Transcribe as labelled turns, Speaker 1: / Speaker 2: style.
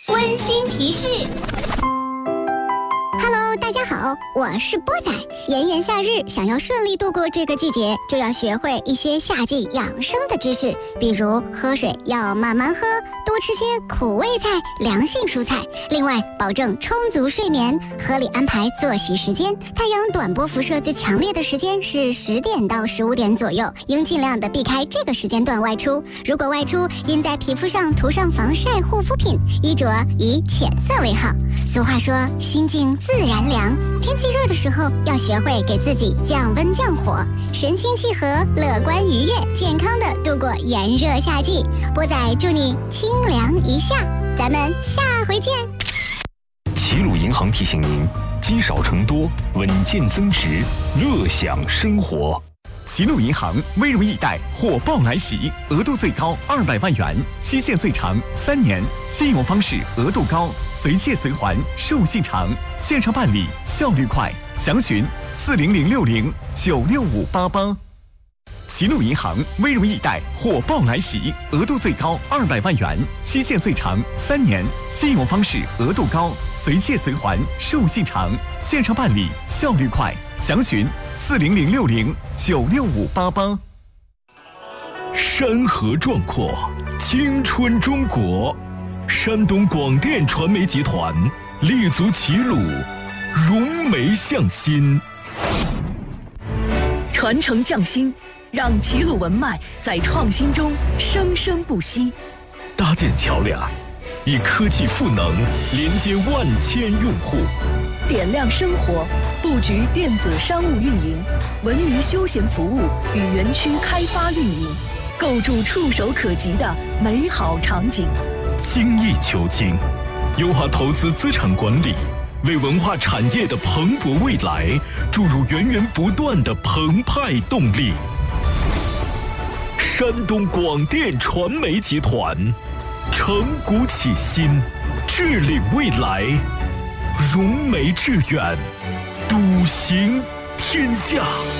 Speaker 1: 温馨提示
Speaker 2: Hello， 大家好，我是波仔。炎炎夏日，想要顺利度过这个季节，就要学会一些夏季养生的知识，比如喝水要慢慢喝，多吃些苦味菜、凉性蔬菜。另外，保证充足睡眠，合理安排作息时间。太阳短波辐射最强烈的时间是10点到15点左右，应尽量的避开这个时间段外出。如果外出，应在皮肤上涂上防晒护肤品，衣着以浅色为好。俗话说，心静自然凉。天气热的时候，要学会给自己降温降火，神清气和，乐观愉悦，健康的度过炎热夏季。波仔祝你清凉一夏，咱们下回见。
Speaker 3: 齐鲁银行提醒您：积少成多，稳健增值，乐享生活。
Speaker 4: 齐鲁银行微融易贷火爆来袭，额度最高200万元，期限最长3年，信用方式额度高，随借随还，授信长，线上办理效率快，详询40060965588。齐鲁银行微融易贷火爆来袭，额度最高200万元，期限最长3年，信用方式额度高，随借随还，授信长，线上办理效率快，详询40060965588。
Speaker 3: 山河壮阔，青春中国。山东广电传媒集团立足齐鲁，融媒向心，
Speaker 5: 传承匠心，让齐鲁文脉在创新中生生不息。
Speaker 3: 搭建桥梁，以科技赋能连接万千用户。
Speaker 5: 点亮生活，布局电子商务运营、文娱休闲服务与园区开发运营，构筑触手可及的美好场景。
Speaker 3: 精益求精，优化投资资产管理，为文化产业的蓬勃未来注入源源不断的澎湃动力。山东广电传媒集团，承古启新，致领未来，融媒致远，笃行天下。